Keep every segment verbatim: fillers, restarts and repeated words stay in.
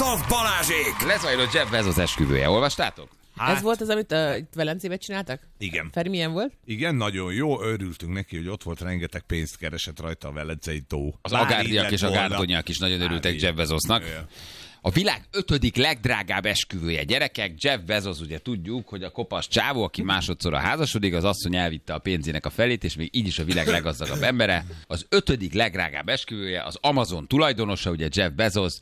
Puf Balázsék! Lezajlott Jeff Bezos esküvője, olvastátok? Hát, ez volt az, amit uh, itt Velencében csináltak? Igen. Feri, milyen volt? Igen, nagyon jó, örültünk neki, hogy ott volt, rengeteg pénzt keresett rajta a velencei tó. Az agárdiak és a gárdonyak is nagyon örültek Jeff Bezosnak. Ja. A világ ötödik legdrágább esküvője, gyerekek. Jeff Bezos, ugye tudjuk, hogy a kopasz csávó, aki másodszorra házasodik, az asszony elvitte a pénzének a felét, és még így is a világ leggazdagabb embere. Az ötödik legdrágább esküvője, az Amazon tulajdonosa, ugye Jeff Bezos,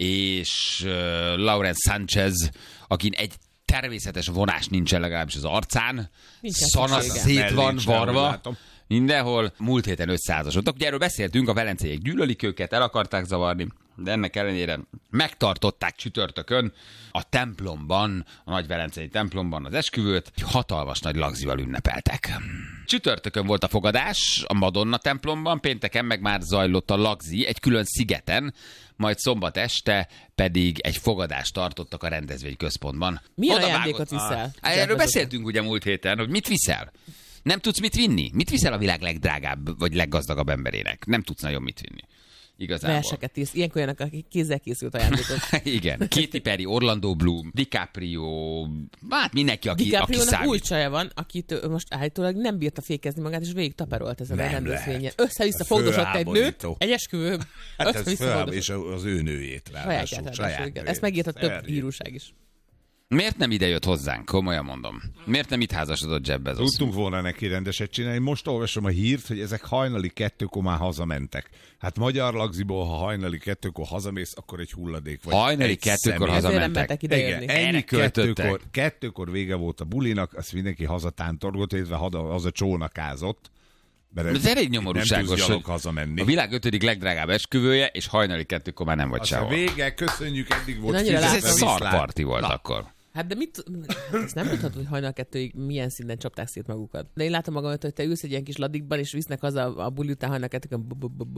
és uh, Lawrence Sanchez, akin egy természetes vonás nincsen legalábbis az arcán. Szana szét van varva. Mindenhol múlt héten ötszázasodtak. Ugye erről beszéltünk, a velenceiek gyűlölik őket, el akarták zavarni, de ennek ellenére megtartották csütörtökön a templomban, a nagy velencei templomban az esküvőt, egy hatalmas nagy lagzival ünnepeltek. Csütörtökön volt a fogadás a Madonna templomban, pénteken meg már zajlott a lagzi egy külön szigeten, majd szombat este pedig egy fogadást tartottak a rendezvényközpontban. Milyen ajándékot viszel? Ah, erről beszéltünk ugye múlt héten, hogy mit viszel. Nem tudsz mit vinni? Mit viszel a világ legdrágább, vagy leggazdagabb emberének? Nem tudsz nagyon mit vinni. Igazából. Verseket írsz. Ilyenkor jönnek, akik kézzel készült ajándékot. Igen. Katy Perry, Orlando Bloom, DiCaprio, hát mindenki, aki, aki DiCaprio-nak új számít. csaja van, akit most állítólag nem bírta fékezni magát, és végig taperolt ezen a rendezvényen. Össze-vissza fogdosott egy nőt, egy esküvőn. Hát ez föl, és az ő nőjét ráadásul. Saját Ezt megírta több hírúság is. Miért nem ide jött hozzánk? Komolyan mondom. Miért nem itt házasodott Jeff Bezos? Tudtunk volna neki rendeset csinálni. Most olvasom a hírt, hogy ezek hajnali kettőkor már hazamentek. Hát magyar lagziból, ha hajnali kettőkor hazamész, akkor egy hulladék vagy. Hajnali kettőkor hazamentek. Igen, ennyi kettőkor, kettőkor vége volt a bulinak, azt mindenki hazatántorgott, illetve haza csónakázott. Ez elég nyomorúságos, hogy a világ ötödik legdrágább esküvője, és hajnali kettőkor már nem vagy sehol. A vége, köszönjük, eddig volt. Ez egy szarparti volt Na. akkor. Hát de mit, ezt nem tudhatod, hogy hajnal kettőig milyen szinten csapták szét magukat. De én látom magam, hogy te ülsz egy ilyen kis ladikban, és visznek haza a buli után hajnal kettőkön.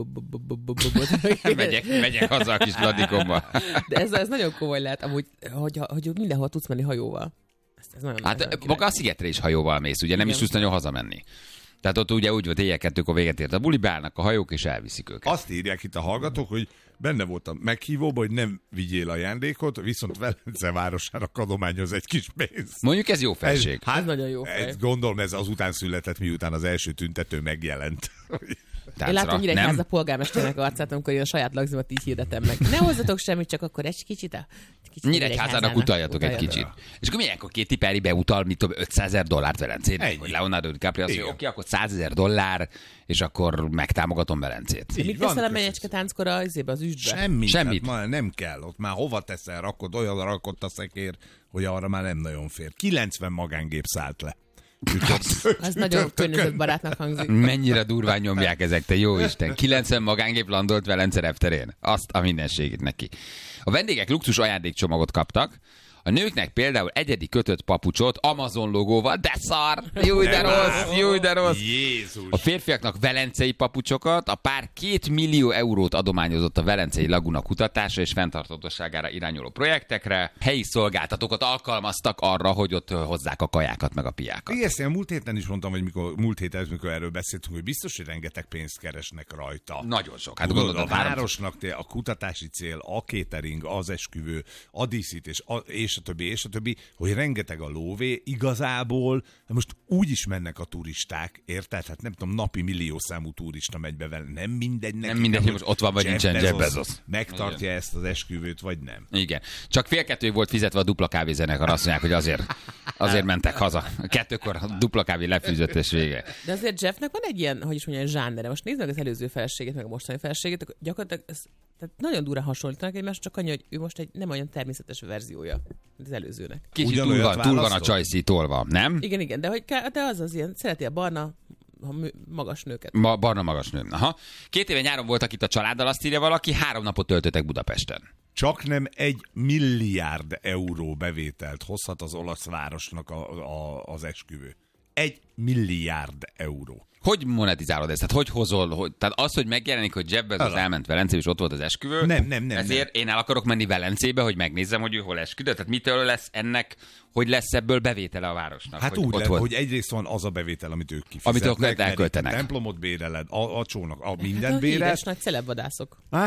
Megyek, megyek haza a kis ladikomba. De ez, ez nagyon komoly lehet, amúgy, hogy, hogy mindenhol tudsz menni hajóval. Ez, ez nagyon hát maga a szigetre is hajóval mész, ugye nem is tudsz nagyon hazamenni. Tehát ott ugye úgy volt, éjjel kettőkor véget ért a buli, beállnak a hajók, és elviszik őket. Azt írják itt a hallgatók, hogy benne volt a meghívóban, hogy nem vigyél ajándékot, viszont Velence városára adományoz egy kis pénzt. Mondjuk ez jó felség. Ez, hát, ez nagyon jó fej. Ez, gondolom, ez azután született, miután az első tüntető megjelent. Táncra. Én látom Nyíregyháza polgármesternek arcát, amikor én a saját lagzimat így hirdetem meg. Ne hozzatok semmit, csak akkor egy kicsit a... Nyíregyházának utaljatok egy kicsit. Ja. És akkor milyenkor Katy Perry beutal, mit tudom, ötszázezer dollárt Velencét? Vagy Leonardo DiCaprio azt mondja, oké, akkor százezer dollár, és akkor megtámogatom Velencét. De mit teszel a menyecske tánckor az üstbe? Semmit. Semmit. Hát már nem kell. Ott már hova teszel, rakod, olyan rakott a szekér, hogy arra már nem nagyon fér. kilencven magángép szállt le. Ez nagyon környezetbarátnak hangzik. Mennyire durván nyomják ezek, te jó Isten. kilencven magángép landolt Velence repterén. Azt a mindenségét neki. A vendégek luxus ajándékcsomagot kaptak. A nőknek például egyedi kötött papucsot Amazon logóval, de szar! Jó, de rossz! Jó, de rossz! Jézus. A férfiaknak velencei papucsokat, a pár két millió eurót adományozott a Velencei Laguna kutatása és fenntarthatóságára irányuló projektekre. Helyi szolgáltatókat alkalmaztak arra, hogy ott hozzák a kajákat meg a piákat. Igen, ezt én múlt héten is mondtam, hogy mikor, múlt héten, mikor erről beszéltünk, hogy biztos, hogy rengeteg pénzt keresnek rajta. Nagyon sok. Hát gondolod, a városnak a kutatási cél, a catering, az esküvő, a díszítés, a, és a többi, és a többi, hogy rengeteg a lóvé, igazából most úgy is mennek a turisták, érted? Hát nem tudom, napi milliószámú turista megy be vele, nem mindegy neki. Nem mindegy, hogy most ott van, vagy nincsen Jeff Bezos. Megtartja igen. ezt az esküvőt, vagy nem. Igen. Csak fél kettőig volt fizetve a dupla kávézenekar, azt mondják, hogy azért, azért mentek haza. Kettőkor a dupla kávé lefűzött és vége. De azért Jeffnek van egy ilyen, hogy is mondjam, zsánere. Most nézd meg az előző feleségét, meg a mostani feleségét, gyakorlatilag ez, tehát nagyon durán hasonlítanak egymásra, csak annyi, hogy ő most egy nem olyan természetes verziója az előzőnek. Kicsit túl van, túl van a csajszí tolva, nem? Igen, igen, de, hogy, de az az ilyen, szereti a barna magas nőket. Ma, barna magas nő. Aha. Két éve nyáron voltak itt a családdal, azt írja valaki, három napot töltöttek Budapesten. Csak nem egy milliárd euró bevételt hozhat az olasz városnak a, a, az esküvő. Egy milliárd euró. Hogy monetizálod ezt? Tehát hogy hozol? Hogy, tehát az, hogy megjelenik, hogy Jeff Bezos elment Velencébe, és ott volt az esküvő. Nem, nem, nem. Ezért nem. én el akarok menni Velencébe, hogy megnézzem, hogy ő hol esküdött. Tehát mitől lesz ennek, hogy lesz ebből bevétele a városnak? Hát hogy úgy, le, volt... hogy egyrészt van az a bevétel, amit ők kifizetnek. Amit ők elköltenek. A templomot béreled, a, a csónak, a mindent hát a bérel. híres nagy celebvadászok.